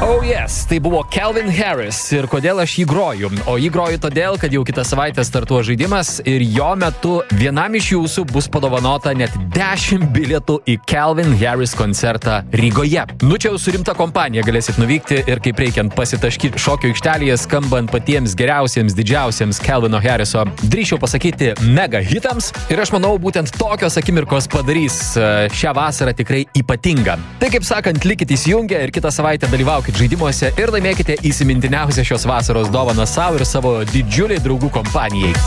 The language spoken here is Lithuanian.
Oh yes, tai buvo Calvin Harris ir kodėl aš jį groju? O jį groju todėl, kad jau kitą savaitę startuos žaidimas ir jo metu vienam iš jūsų bus padovanota net 10 bilietų į Calvin Harris koncertą Rygoje. Nu čia jau su rimta kompanija galėsit nuvykti ir kaip reikiant pasitaškyti šokio aikštelėje skambant patiems geriausiems, didžiausiems Calvino Harriso, drįsčiau pasakyti, mega hitams. Ir aš manau, būtent tokios akimirkos padarys šią vasarą tikrai ypatingą. Tai kaip sakant, likit įsijungę ir kitą savaitę dalyvaukite žaidimuose ir laimėkite įsimintiniausią šios vasaros dovaną savo ir savo didžiuliai draugų kompanijai.